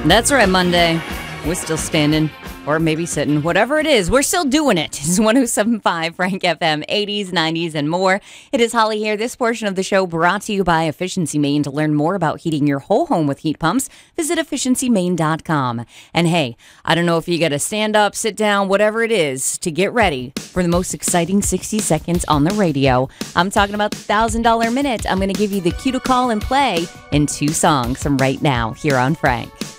That's right, Monday. We're still standing, or maybe sitting, whatever it is. We're still doing it. It's 107.5 Frank FM, 80s, 90s, and more. It is Holly here. This portion of the show brought to you by Efficiency Maine. To learn more about heating your whole home with heat pumps, visit efficiencymaine.com. And hey, I don't know if you got to stand up, sit down, whatever it is, to get ready for the most exciting 60 seconds on the radio. I'm talking about the $1,000 Minute. I'm going to give you the cue to call and play in 2 songs from right now here on Frank.